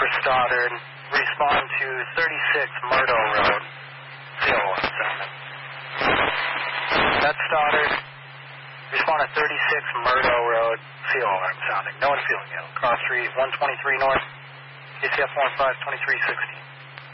for Stoddard. Respond to 36 Murdo Road. CO alarm sounding. That's Stoddard. Respond to 36 Murdo Road. CO alarm sounding. No one feeling ill. Cross Street 123 North. ACF 15 2316.